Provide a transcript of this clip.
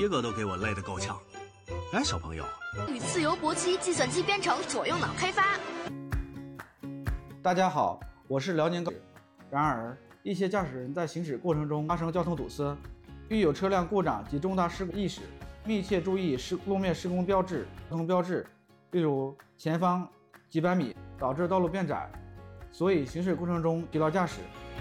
个都给我累得够呛。哎，小朋友， 与自由搏击计算机编程左右脑开发。 大家好，我是辽宁高。然而，一些驾驶人在行驶过程中发生交通堵塞，遇有车辆故障及重大事故意识，密切注意路面施工标志、交通标志，例如前方几百米，导致道路变窄，所以行驶过程中疲劳驾驶